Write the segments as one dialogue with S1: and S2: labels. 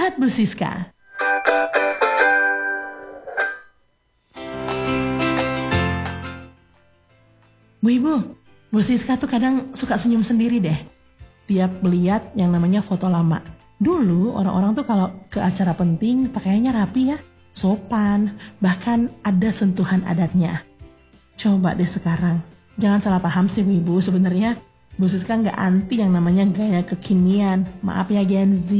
S1: Curhat Bu Siska. Bu Ibu, Bu Siska tuh kadang suka senyum sendiri deh tiap melihat yang namanya foto lama. Dulu orang-orang tuh kalau ke acara penting pakaiannya rapi ya, sopan, bahkan ada sentuhan adatnya. Coba deh sekarang, jangan salah paham sih Bu Ibu, sebenarnya Bu Siska nggak anti yang namanya gaya kekinian, maaf ya Gen Z.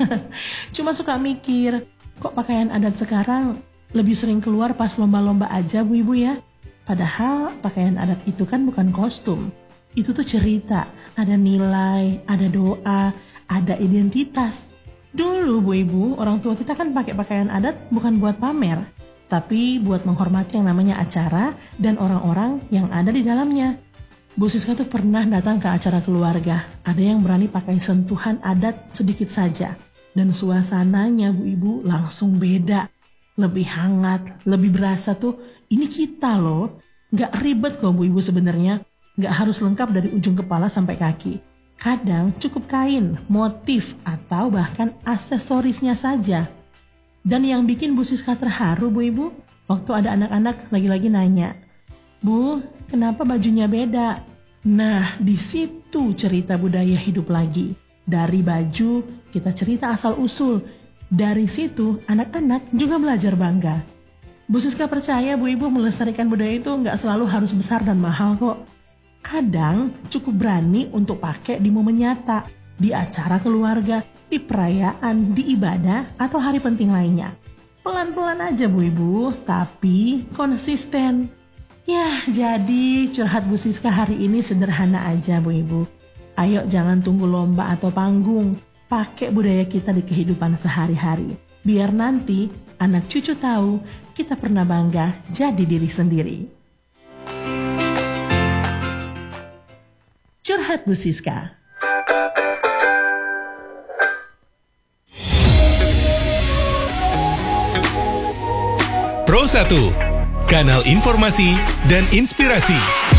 S1: Cuma suka mikir, kok pakaian adat sekarang lebih sering keluar pas lomba-lomba aja Bu Ibu ya. Padahal pakaian adat itu kan bukan kostum, itu tuh cerita, ada nilai, ada doa, ada identitas. Dulu Bu Ibu, orang tua kita kan pakai pakaian adat bukan buat pamer, tapi buat menghormati yang namanya acara dan orang-orang yang ada di dalamnya. Bu Siska tuh pernah datang ke acara keluarga, ada yang berani pakai sentuhan adat sedikit saja. Dan suasananya Bu Ibu langsung beda, lebih hangat, lebih berasa tuh ini kita loh. Gak ribet kok Bu Ibu sebenarnya, gak harus lengkap dari ujung kepala sampai kaki. Kadang cukup kain, motif, atau bahkan aksesorisnya saja. Dan yang bikin Bu Siska terharu Bu Ibu, waktu ada anak-anak lagi-lagi nanya, Bu, kenapa bajunya beda? Nah, di situ cerita budaya hidup lagi. Dari baju, kita cerita asal-usul. Dari situ, anak-anak juga belajar bangga. Bu Siska percaya Bu Ibu melestarikan budaya itu nggak selalu harus besar dan mahal kok. Kadang cukup berani untuk pakai di momen nyata, di acara keluarga, di perayaan, di ibadah, atau hari penting lainnya. Pelan-pelan aja Bu Ibu, tapi konsisten. Ya, jadi curhat Bu Siska hari ini sederhana aja Bu Ibu. Ayo jangan tunggu lomba atau panggung, pakai budaya kita di kehidupan sehari-hari. Biar nanti anak cucu tahu kita pernah bangga jadi diri sendiri. Curhat Bu Siska.
S2: Pro 1, kanal informasi dan inspirasi.